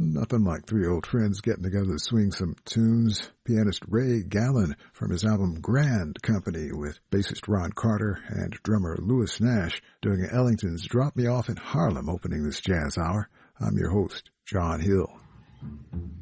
Nothing like three old friends getting together to swing some tunes. Pianist Ray Gallen from his album Grand Company with bassist Ron Carter and drummer Louis Nash doing Ellington's Drop Me Off in Harlem opening this jazz hour. I'm your host, John Hill.